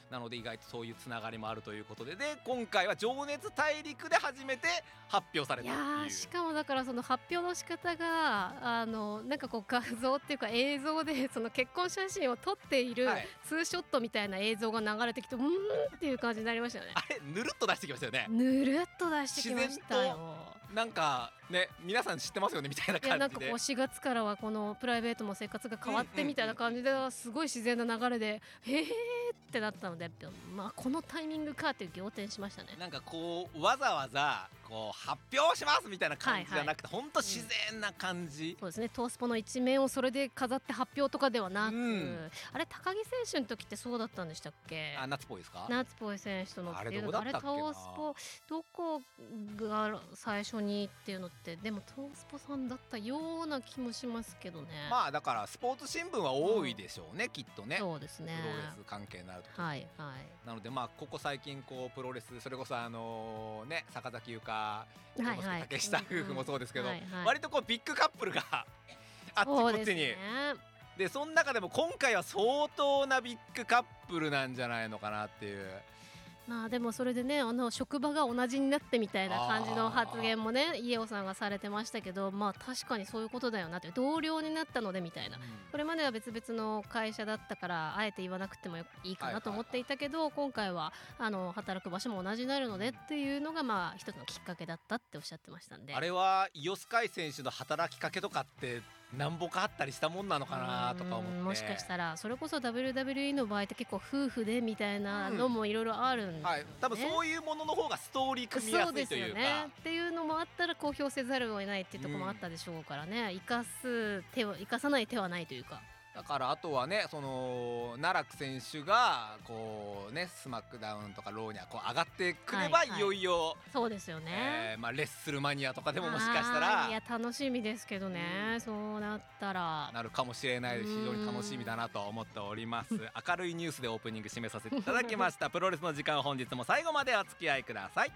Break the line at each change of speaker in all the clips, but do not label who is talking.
なので意外とそういうつながりもあるということで、で今回は情熱大陸で初めて発表され
い
たっていう。
やしかもだからその発表の仕方がなんかこう画像っていうか映像でその結婚写真を撮っている
はい
ツーショットみたいな映像が流れてきて、うーんっていう感じになりましたよね。
あれぬるっと出してきましたよね。
ぬるっと出してきましたよ。
なんかね皆さん知ってますよねみたいない
やなん
感じで。
かこう4月からはこのプライベートも生活が変わってみたいな感じですごい自然な流れでへーってなったので、まあこのタイミングかっていう仰天しましたね。
なんかこうわざわざこう発表しますみたいな感じじゃなくて、ほんと自然な感じ、
そうですね、トースポの一面をそれで飾って発表とかではなく、あれ高木選手の時ってそうだったんでしたっけ？
夏っぽいですか？
夏っぽい選手とのっていうのが
あれどうだったっけな。
あれトースポどこが最初にっていうのってでもトースポさんだったような気もしますけどね。
まあだからスポーツ新聞は多いでしょうね、きっとね。
そうですね、
プロレス関係になると、
はいはい、
なのでまあここ最近こうプロレスそれこそね坂崎優香
はいはい、
竹下夫婦もそうですけど、
はいはい、
割とこうビッグカップルがあっちこっちに
そうですね。
でその中でも今回は相当なビッグカップルなんじゃないのかなっていう。
まあでもそれでね職場が同じになってみたいな感じの発言もね家尾さんがされてましたけど、まあ確かにそういうことだよなって、同僚になったのでみたいな、これまでは別々の会社だったからあえて言わなくてもいいかなと思っていたけど、今回は働く場所も同じになるのでっていうのがまあ一つのきっかけだったっておっしゃってましたんで、
あれはイオスカイ選手の働きかけとかってなんぼかあったりしたもんなのかなとか思って、
もしかしたらそれこそ WWE の場合って結構夫婦でみたいなのもいろいろあるんで、
はい、多分そういうものの方がストーリー組みやすいというか、
そうですよねっていうのもあったら公表せざるを得ないっていうところもあったでしょうからね、生かさない手はないというか。
だからあとはねその奈落選手がこうねスマックダウンとかローにはこう上がってくれば、
はいはい
いよいよ、
そうですよね、
まあ、レッスルマニアとかでももしかしたら
いや楽しみですけどね、そうなったら
なるかもしれない、非常に楽しみだなと思っております。明るいニュースでオープニング締めさせていただきましたプロレスの時間、本日も最後までお付き合いください。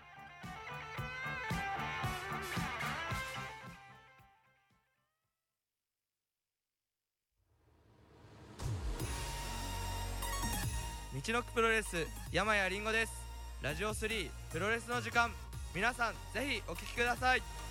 道のくプロレス山谷りんごです。ラジオ3プロレスの時間、皆さんぜひお聞きください。